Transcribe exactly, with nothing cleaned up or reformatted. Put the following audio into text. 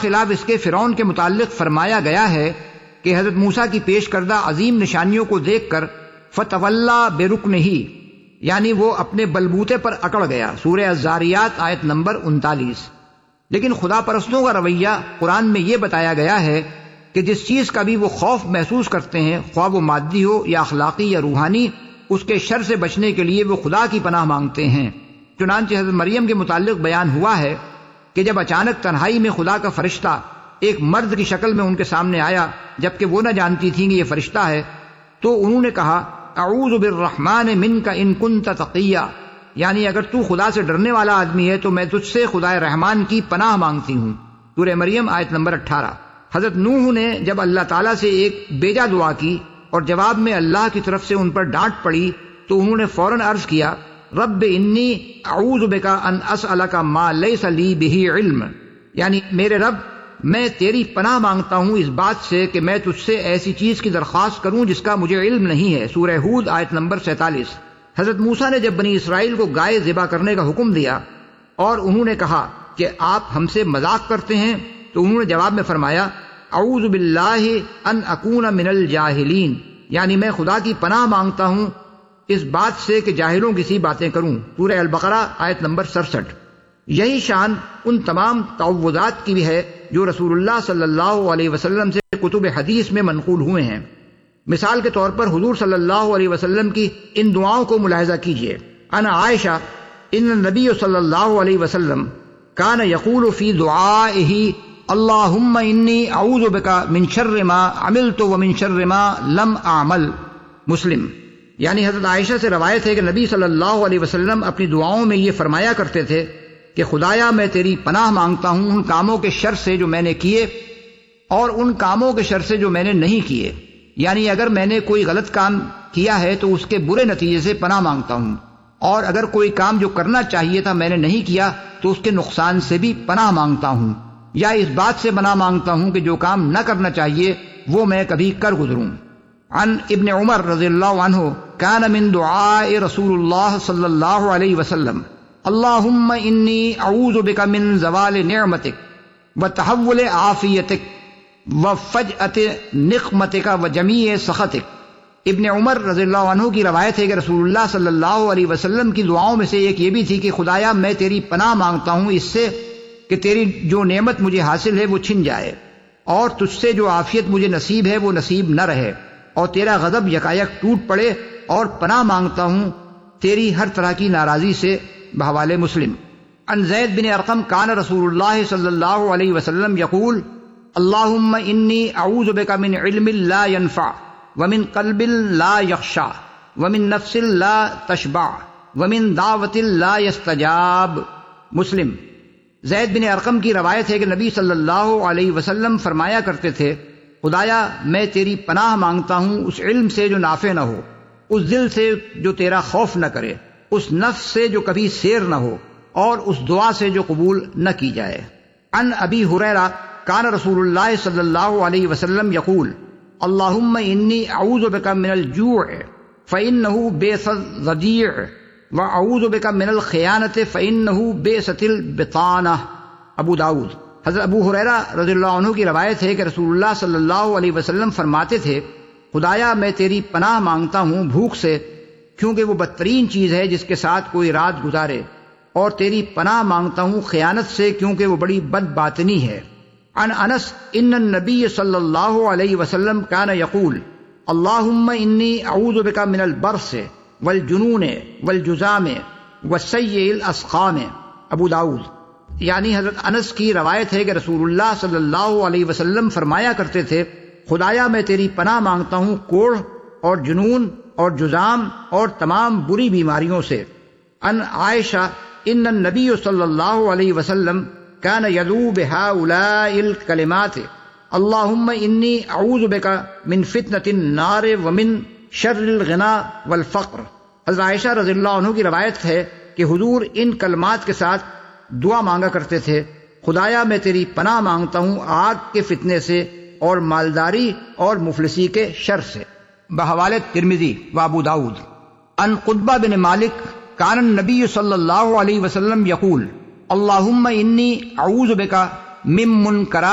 برخلاف اس کے فرعون کے متعلق فرمایا گیا ہے کہ حضرت موسیٰ کی پیش کردہ عظیم نشانیوں کو دیکھ کر فتولا برکنہ، یعنی وہ اپنے بلبوتے پر اکڑ گیا، سورہ الزاریات آیت نمبر انتالیس۔ لیکن خدا پرستوں کا رویہ قرآن میں یہ بتایا گیا ہے کہ جس چیز کا بھی وہ خوف محسوس کرتے ہیں، خواہ وہ مادی ہو یا اخلاقی یا روحانی، اس کے شر سے بچنے کے لیے وہ خدا کی پناہ مانگتے ہیں۔ چنانچہ حضرت مریم کے متعلق بیان ہوا ہے کہ جب اچانک تنہائی میں خدا کا فرشتہ ایک مرد کی شکل میں ان کے سامنے آیا، جبکہ وہ نہ جانتی تھیں کہ یہ فرشتہ ہے، تو انہوں نے کہا اعوذ بالرحمن منک ان کنت تقیا، یعنی اگر تو خدا سے ڈرنے والا آدمی ہے تو میں تجھ سے خدا رحمان کی پناہ مانگتی ہوں، سورہ مریم آیت نمبر اٹھارہ۔ حضرت نوح نے جب اللہ تعالیٰ سے ایک بیجا دعا کی اور جواب میں اللہ کی طرف سے ان پر ڈانٹ پڑی تو انہوں نے فوراً عرض کیا رب انی اعوذ بک ان اسألک ما لیس لی بہ علم، یعنی میرے رب میں تیری پناہ مانگتا ہوں اس بات سے کہ میں تجھ سے ایسی چیز کی درخواست کروں جس کا مجھے علم نہیں ہے، سورہ ہود آیت نمبر سینتالیس۔ حضرت موسیٰ نے جب بنی اسرائیل کو گائے ذبح کرنے کا حکم دیا اور انہوں نے کہا کہ آپ ہم سے مذاق کرتے ہیں، تو انہوں نے جواب میں فرمایا اعوذ باللہ ان اکون من الجاہلین، یعنی میں خدا کی پناہ مانگتا ہوں اس بات سے کہ جاہلوں کی سی باتیں کروں، سورہ البقرہ آیت نمبر سڑسٹھ۔ یہی شان ان تمام تعوذات کی بھی ہے جو رسول اللہ صلی اللہ علیہ وسلم سے کتب حدیث میں منقول ہوئے ہیں۔ مثال کے طور پر حضور صلی اللہ علیہ وسلم کی ان دعاؤں کو ملاحظہ کیجئے۔ انا عائشہ ان النبی صلی اللہ علیہ وسلم کان یقول فی دعائہ اللہم انی اعوذ بک من شر ما عملت ومن شر ما لم اعمل، مسلم۔ یعنی حضرت عائشہ سے روایت ہے کہ نبی صلی اللہ علیہ وسلم اپنی دعاؤں میں یہ فرمایا کرتے تھے کہ خدایا میں تیری پناہ مانگتا ہوں ان کاموں کے شر سے جو میں نے کیے اور ان کاموں کے شر سے جو میں نے نہیں کیے، یعنی اگر میں نے کوئی غلط کام کیا ہے تو اس کے برے نتیجے سے پناہ مانگتا ہوں، اور اگر کوئی کام جو کرنا چاہیے تھا میں نے نہیں کیا تو اس کے نقصان سے بھی پناہ مانگتا ہوں، یا اس بات سے پناہ مانگتا ہوں کہ جو کام نہ کرنا چاہیے وہ میں کبھی کر گزروں۔ عن ابن عمر رضی اللہ عنہ کان من دعاء رسول اللہ صلی اللہ علیہ وسلم اللہم انی اعوذ بک من زوال نعمتک وتحول عافیتک وفجأت نقمتک وجمیع سخطک۔ ابن عمر رضی اللہ عنہ کی روایت ہے کہ رسول اللہ صلی اللہ علیہ وسلم کی دعاؤں میں سے ایک یہ بھی تھی کہ خدایا میں تیری پناہ مانگتا ہوں اس سے کہ تیری جو نعمت مجھے حاصل ہے وہ چھن جائے، اور تجھ سے جو عافیت مجھے نصیب ہے وہ نصیب نہ رہے، اور تیرا غضب یکایک ٹوٹ پڑے، اور پناہ مانگتا ہوں تیری ہر طرح کی ناراضی سے، بحوالے مسلم۔ عن زید بن ارقم کان رسول اللہ صلی اللہ علیہ وسلم یقول اللہم انی اعوذ بک من علم لا ينفع ومن قلب لا یخشع ومن نفس لا تشبع ومن دعوت لا يستجاب، مسلم۔ زید بن ارقم کی روایت ہے کہ نبی صلی اللہ علیہ وسلم فرمایا کرتے تھے خدایا میں تیری پناہ مانگتا ہوں اس علم سے جو نافع نہ ہو، اس دل سے جو تیرا خوف نہ کرے، اس نفس سے جو کبھی سیر نہ ہو، اور اس دعا سے جو قبول نہ کی جائے۔ عن ابی ہریرہ کان رسول اللہ صلی اللہ علیہ وسلم یقول اللہم انی اعوذ بک من الجوع فإنہ بئس الضجیع واعوذ بک من الخیانۃ فإنہ بئست البطانہ، ابو داؤد۔ حضرت ابو ہریرہ رضی اللہ عنہ کی روایت ہے کہ رسول اللہ صلی اللہ علیہ وسلم فرماتے تھے خدایا میں تیری پناہ مانگتا ہوں بھوک سے، کیونکہ وہ بدترین چیز ہے جس کے ساتھ کوئی رات گزارے، اور تیری پناہ مانگتا ہوں خیانت سے، کیونکہ وہ بڑی بد باطنی ہے۔ عن انس ان النبی صلی اللہ علیہ وسلم کان یقول اللہم انی اعوذ بک من البرص والجنون والجذام والسیء الاسقام، ابو داؤد۔ یعنی حضرت انس کی روایت ہے کہ رسول اللہ صلی اللہ علیہ وسلم فرمایا کرتے تھے خدایا میں تیری پناہ مانگتا ہوں کوڑھ اور جنون اور جذام اور تمام بری بیماریوں سے۔ ان عائشہ ان النبی صلی اللہ علیہ وسلم کان یدعو بہؤلاء الکلمات اللہم انی اعوذ بک من فتنۃ النار ومن شر الغنا والفقر۔ حضرت عائشہ رضی اللہ عنہ کی روایت ہے کہ حضور ان کلمات کے ساتھ دعا مانگا کرتے تھے خدایا میں تیری پناہ مانگتا ہوں آگ کے فتنے سے اور مالداری اور مفلسی کے شر سے، بحوالہ ترمذی و ابو داؤد۔ ان قطبہ بن مالک کان النبی صلی اللہ علیہ وسلم یقول اللہم انی اعوذ بک من منکرات